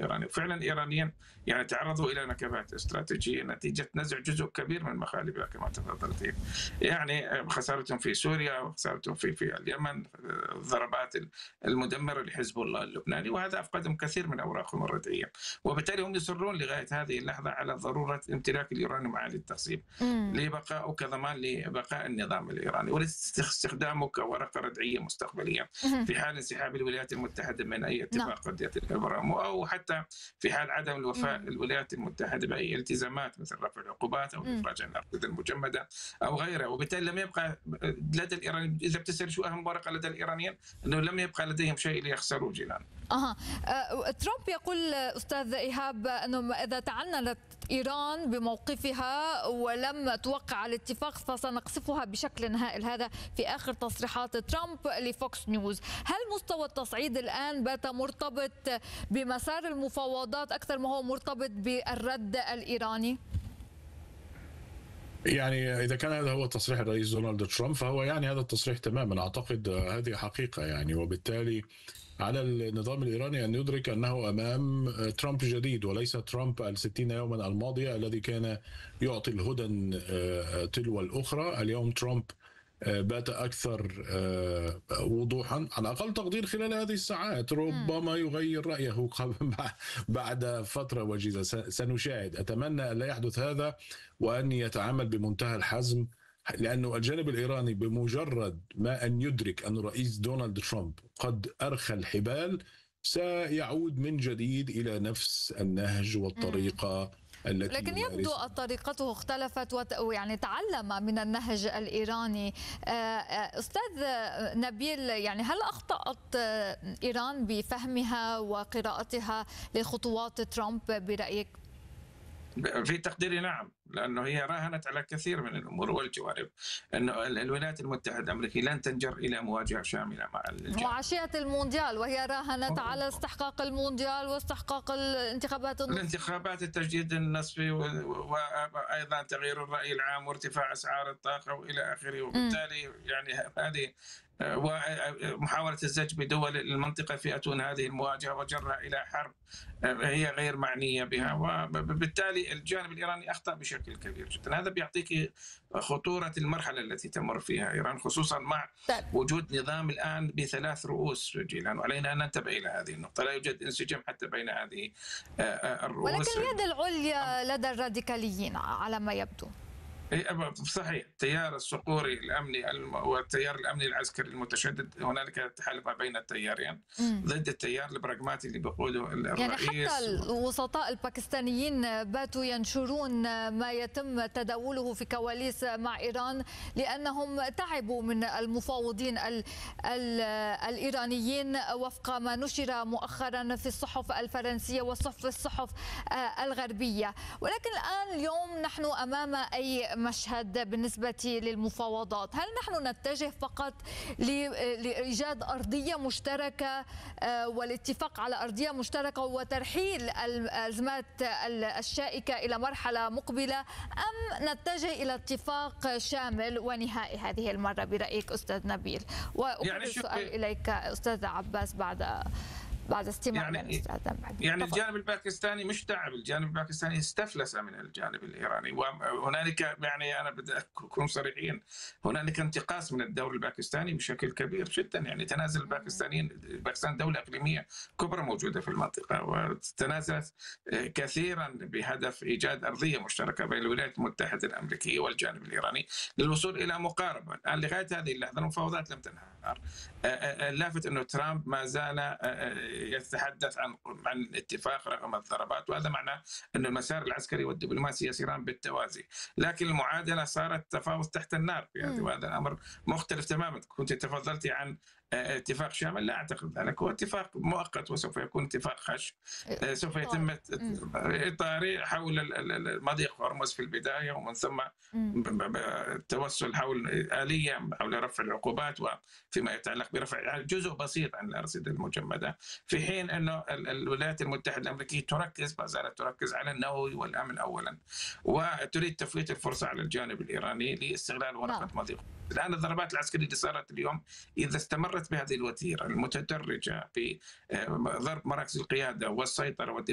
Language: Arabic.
الإيراني. وفعلا الإيرانيين يعني تعرضوا إلى نكبات استراتيجية نتيجة نزع جزء كبير من مخالبها كما تفضلت، يعني خسارتهم في سوريا وخسارتهم في اليمن، الضربات المدمرة لحزب الله اللبناني، وهذا أفقدهم كثير من أوراقهم الردعية، وبالتالي هم يصرون لغاية هذه اللحظة على ضرورة امتلاك اليورانيوم عالي التخزين لبقاء وكضمان لبقاء النظام الإيراني وليس استخدامه كورقة ردعية مستقبلية في حال انسحاب الولايات المتحدة من أي اتفاق قد يتم إبرامه، أو حتى في حال عدم الوفاء الولايات المتحدة بأي التزامات مثل رفع العقوبات أو الإخراج عن الأرصدة المجمدة أو غيرها. وبالتالي لم يبقى لدى الإيرانيين، إذا بتسأل شو أهم ورقة لدى الإيرانيين، أنه لم يبقى لديهم شيء ليخسروا جيلان. ترامب يقول أستاذ إيهاب أنه إذا تعنت إيران بموقفها ولم توقع الاتفاق فسنقصفها بشكل هائل. هذا في آخر تصريحات ترامب لفوكس نيوز. هل مستوى التصعيد الآن بات مرتبط بمسار المفاوضات أكثر ما هو مرتبط بالرد الإيراني؟ يعني إذا كان هذا هو تصريح الرئيس دونالد ترامب فهو يعني هذا التصريح تماما. أعتقد هذه حقيقة يعني، وبالتالي على النظام الإيراني أن يدرك أنه أمام ترامب جديد وليس ترامب 60 يوما الماضية الذي كان يعطي الهدن تلو الأخرى. اليوم ترامب بات أكثر وضوحا، على أقل تقدير خلال هذه الساعات. ربما يغير رأيه بعد فترة وجيزة، سنشاهد. أتمنى أن لا يحدث هذا وأن يتعامل بمنتهى الحزم، لأنه الجانب الإيراني بمجرد ما أن يدرك أن الرئيس دونالد ترامب قد أرخى الحبال سيعود من جديد إلى نفس النهج والطريقة التي لكن يبدو طريقته اختلفت ويعني تعلم من النهج الإيراني. أستاذ نبيل، يعني هل أخطأت إيران بفهمها وقراءتها لخطوات ترامب برأيك؟ في تقديري نعم، لأنه هي راهنت على كثير من الأمور والجوانب، أنه الولايات المتحدة الأمريكية لن تنجر إلى مواجهة شاملة مع الجانب. وعشية المونديال وهي راهنت على استحقاق المونديال واستحقاق الانتخابات التجديد النصفي وأيضا تغيير الرأي العام وارتفاع أسعار الطاقة وإلى آخره. وبالتالي يعني هذه ومحاولة الزج بدول المنطقة في أتون هذه المواجهة وجرها إلى حرب هي غير معنية بها، وبالتالي الجانب الإيراني أخطأ بشكل كبير جدا. هذا بيعطيك خطورة المرحلة التي تمر فيها إيران، خصوصا مع وجود نظام الآن بثلاث رؤوس جيلان، وعلينا أن ننتبه إلى هذه النقطة. لا يوجد انسجام حتى بين هذه الرؤوس، ولكن اليد العليا لدى الراديكاليين على ما يبدو. صحيح. التيار الصقوري الأمني والتيار الأمني العسكري المتشدد، هنالك تحالف بين التيارين ضد التيار البراغماتي اللي بيقوده الرئيس. يعني حتى الوسطاء الباكستانيين باتوا ينشرون ما يتم تداوله في كواليس مع إيران، لأنهم تعبوا من المفاوضين الإيرانيين وفق ما نشر مؤخرا في الصحف الفرنسية والصحف الغربية. ولكن الآن اليوم نحن أمام أي مشهد بالنسبة للمفاوضات؟ هل نحن نتجه فقط لإيجاد أرضية مشتركة والاتفاق على أرضية مشتركة وترحيل الأزمات الشائكة إلى مرحلة مقبلة، أم نتجه إلى اتفاق شامل ونهائي هذه المرة برأيك أستاذ نبيل؟ وأكرر السؤال إليك أستاذ عباس بعد استماع يعني الجانب الباكستاني مش تعب، الجانب الباكستاني استفلس من الجانب الإيراني، وهنالك يعني أنا بدي أكون صريحين، هنالك انتقاص من الدور الباكستاني بشكل كبير جدا. يعني تنازل الباكستانيين، باكستان دولة إقليمية كبرى موجودة في المنطقة، وتنازلت كثيرا بهدف إيجاد أرضية مشتركة بين الولايات المتحدة الأمريكية والجانب الإيراني للوصول إلى مقاربة. الآن لغاية هذه اللحظة المفاوضات لم تنهار. اللافت أنه ترامب ما زال يتحدث عن الاتفاق رغم الضربات، وهذا معناه أن المسار العسكري والدبلوماسي يسيران بالتوازي، لكن المعادلة صارت تفاوض تحت النار في هذا، وهذا الأمر مختلف تماما. كنت تفضلتي عن اتفاق شامل، لا أعتقد ذلك، هو اتفاق مؤقت وسوف يكون اتفاق خش. سوف يتم إطاري حول مضيق هرمز في البداية، ومن ثم التوسل حول آلية حول رفع العقوبات وفيما يتعلق برفع جزء بسيط عن الأرصدة المجمدة، في حين أنه الولايات المتحدة الأمريكية ما زالت تركز على النووي والأمن أولا، وتريد تفويت الفرصة على الجانب الإيراني لاستغلال ورقة مضيق. الآن الضربات العسكرية اللي صارت اليوم إذا استمرت بهذه الوتيرة المتدرجة في ضرب مراكز القيادة والسيطرة